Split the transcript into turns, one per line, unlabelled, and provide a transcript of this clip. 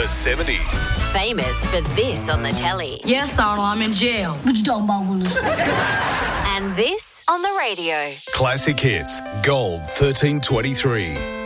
The 70s.
Famous for this on the telly.
Yes, Arnold, I'm in jail. What you talking about, Willis?
And this on the radio.
Classic Hits. Gold 1323.